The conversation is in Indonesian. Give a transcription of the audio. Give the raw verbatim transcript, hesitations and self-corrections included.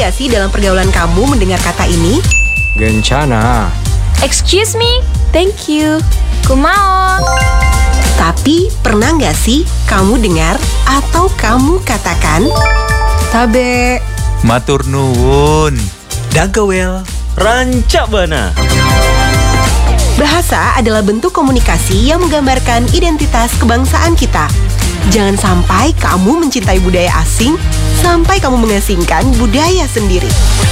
nggak sih dalam pergaulan kamu mendengar kata ini? Gencana. Excuse me, thank you. Kumaon. Tapi pernah nggak sih kamu dengar atau kamu katakan tabe? Matur nuwun. Dagawel. Rancak bana. Bahasa adalah bentuk komunikasi yang menggambarkan identitas kebangsaan kita. Jangan sampai kamu mencintai budaya asing sampai kamu mengasingkan budaya sendiri.